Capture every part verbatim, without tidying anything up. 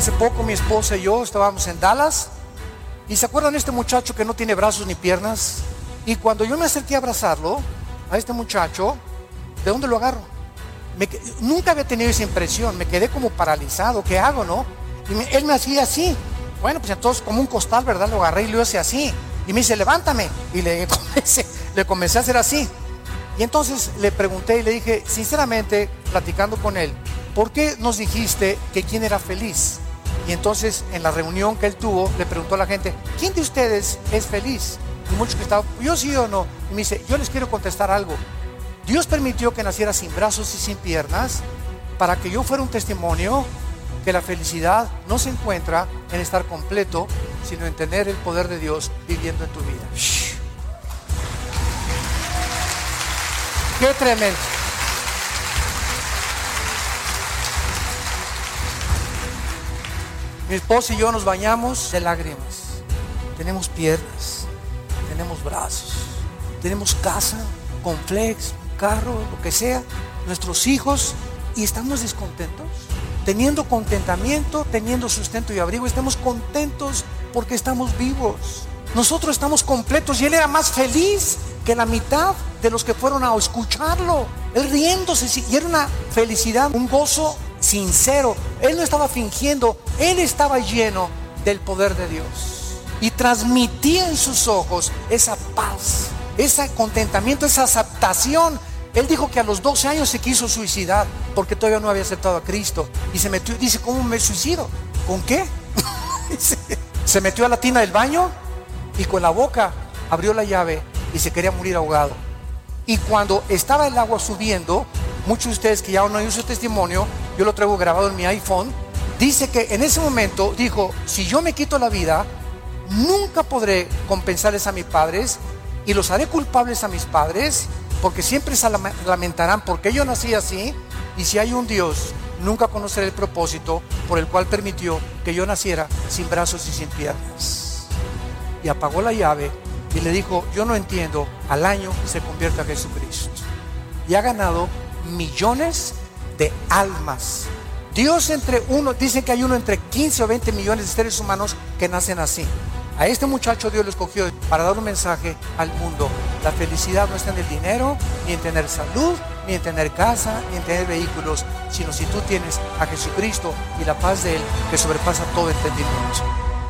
Hace poco mi esposa y yo estábamos en Dallas. ¿Y se acuerdan de este muchacho que no tiene brazos ni piernas? Y cuando yo me acerqué a abrazarlo, a este muchacho, ¿de dónde lo agarro? Me, nunca había tenido esa impresión. Me quedé como paralizado. ¿Qué hago, no? Y me, él me hacía así. Bueno, pues entonces como un costal, ¿verdad? Lo agarré y lo hice así. Y me dice, levántame. Y le comencé, le comencé a hacer así. Y entonces le pregunté y le dije, sinceramente, platicando con él, ¿por qué nos dijiste que quién era feliz? Y entonces en la reunión que él tuvo, le preguntó a la gente, ¿quién de ustedes es feliz? Y muchos que estaban, yo sí o no. Y me dice, yo les quiero contestar algo. Dios permitió que naciera sin brazos y sin piernas para que yo fuera un testimonio que la felicidad no se encuentra en estar completo, sino en tener el poder de Dios viviendo en tu vida. Shh. ¡Qué tremendo! Mi esposa y yo nos bañamos de lágrimas. Tenemos piernas, tenemos brazos, tenemos casa, complex, carro, lo que sea, nuestros hijos, y estamos descontentos. Teniendo contentamiento, teniendo sustento y abrigo, estamos contentos porque estamos vivos. Nosotros estamos completos y él era más feliz que la mitad de los que fueron a escucharlo. Él riéndose, y era una felicidad, un gozo sincero. Él no estaba fingiendo, él estaba lleno del poder de Dios y transmitía en sus ojos esa paz, ese contentamiento, esa aceptación. Él dijo que a los doce años se quiso suicidar porque todavía no había aceptado a Cristo y se metió, dice, ¿cómo me suicido? ¿Con qué? Se metió a la tina del baño y con la boca abrió la llave y se quería morir ahogado. Y cuando estaba el agua subiendo, muchos de ustedes que ya no oído su testimonio, yo lo traigo grabado en mi iPhone, dice que en ese momento dijo, si yo me quito la vida, nunca podré compensarles a mis padres y los haré culpables a mis padres, porque siempre se lamentarán porque yo nací así, y si hay un Dios, nunca conoceré el propósito por el cual permitió que yo naciera sin brazos y sin piernas. Y apagó la llave y le dijo, yo no entiendo, al año se convierte a Jesucristo. Y ha ganado millones de almas. Dios entre uno, dicen que hay uno entre quince o veinte millones de seres humanos que nacen así. A este muchacho Dios lo escogió para dar un mensaje al mundo. La felicidad no está en el dinero, ni en tener salud, ni en tener casa, ni en tener vehículos, sino si tú tienes a Jesucristo y la paz de Él que sobrepasa todo entendimiento.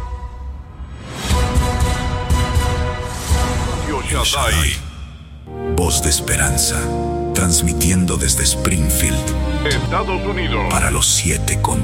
Shaddai, voz de esperanza, transmitiendo desde Springfield, Estados Unidos, para los siete continentes.